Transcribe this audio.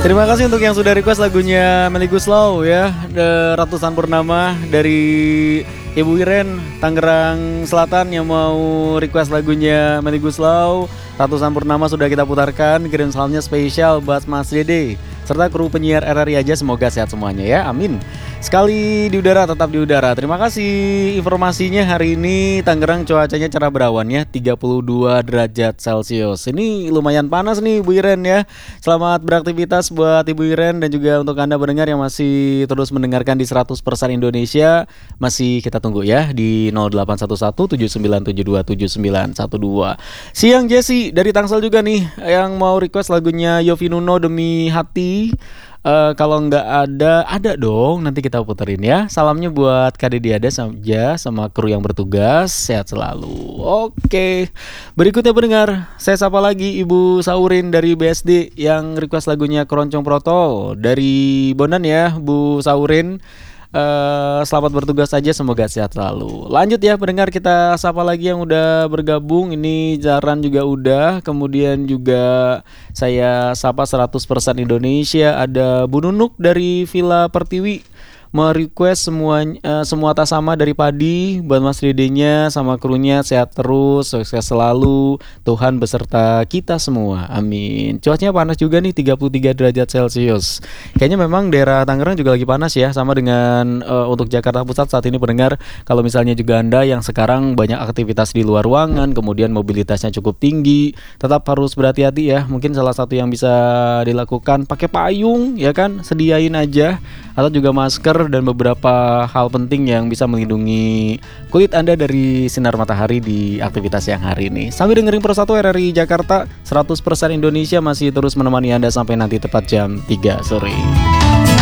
Terima kasih untuk yang sudah request lagunya Melly Guslau ya, Ratusan Purnama dari Ibu Iren Tangerang Selatan yang mau request lagunya Melly Guslau. Ratusan Purnama sudah kita putarkan, kirim salamnya spesial buat Mas Dede serta kru penyiar RRI aja, semoga sehat semuanya ya, amin. Sekali di udara tetap di udara. Terima kasih informasinya hari ini Tangerang cuacanya cerah berawan ya, 32 derajat Celcius. Ini lumayan panas nih Bu Iren ya. Selamat beraktivitas buat Ibu Iren dan juga untuk Anda pendengar yang masih terus mendengarkan di 100% Indonesia. Masih kita tunggu ya di 081179727912. Siang Jesse dari Tangsel juga nih yang mau request lagunya Yofi Nuno Demi Hati. Kalau nggak ada dong, nanti kita puterin ya. Salamnya buat Kak Dedi ada saja sama kru yang bertugas, sehat selalu. Oke, berikutnya pendengar, saya sapa lagi Ibu Saurin dari BSD yang request lagunya Keroncong Protol dari Bondan ya, Bu Saurin. Selamat bertugas saja, semoga sehat selalu. Lanjut ya pendengar, kita sapa lagi yang udah bergabung. Ini Jaran juga udah, kemudian juga saya sapa 100% Indonesia. Ada Bu Nunuk dari Villa Pertiwi merequest semua tas sama dari Padi buat Mas Dedenya sama krunya, sehat terus, sukses selalu, Tuhan beserta kita semua, amin. Cuacanya panas juga nih, 33 derajat Celcius. Kayaknya memang daerah Tangerang juga lagi panas ya, sama dengan untuk Jakarta Pusat saat ini pendengar. Kalau misalnya juga Anda yang sekarang banyak aktivitas di luar ruangan, kemudian mobilitasnya cukup tinggi, tetap harus berhati-hati ya. Mungkin salah satu yang bisa dilakukan pakai payung ya kan, sediain aja, atau juga masker dan beberapa hal penting yang bisa melindungi kulit Anda dari sinar matahari di aktivitas yang hari ini. Sambil dengerin Pro 1 RRI Jakarta, 100% Indonesia masih terus menemani Anda sampai nanti tepat jam 3 sore.